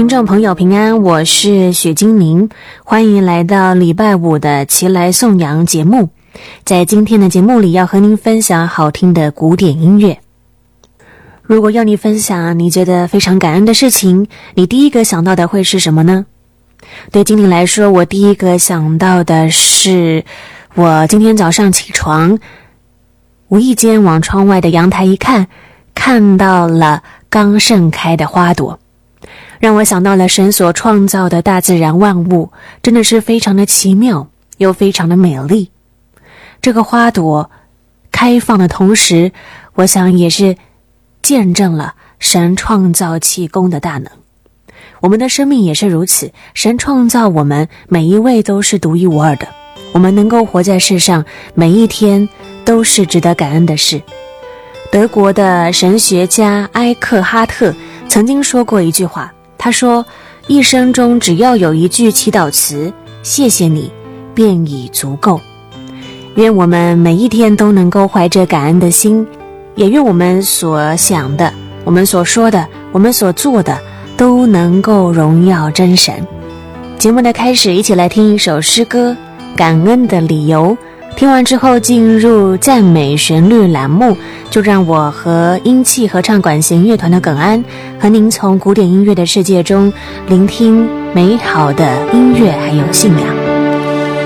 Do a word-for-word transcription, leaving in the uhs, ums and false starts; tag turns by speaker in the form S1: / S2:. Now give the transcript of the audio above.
S1: 听众朋友平安，我是许金明，欢迎来到礼拜五的齐来颂扬节目。在今天的节目里，要和您分享好听的古典音乐。如果要你分享你觉得非常感恩的事情，你第一个想到的会是什么呢？对金玲来说，我第一个想到的是，我今天早上起床，无意间往窗外的阳台一看，看到了刚盛开的花朵，让我想到了神所创造的大自然万物，真的是非常的奇妙，又非常的美丽。这个花朵开放的同时，我想也是见证了神创造气功的大能。我们的生命也是如此，神创造我们每一位都是独一无二的，我们能够活在世上，每一天都是值得感恩的事。德国的神学家埃克哈特曾经说过一句话，他说，一生中只要有一句祈祷词，谢谢你，便已足够。愿我们每一天都能够怀着感恩的心，也愿我们所想的，我们所说的，我们所做的都能够荣耀真神。节目的开始，一起来听一首诗歌《感恩的理由》。听完之后进入赞美旋律栏目，就让我和音器合唱管弦乐团的耿安和您从古典音乐的世界中聆听美好的音乐还有信仰。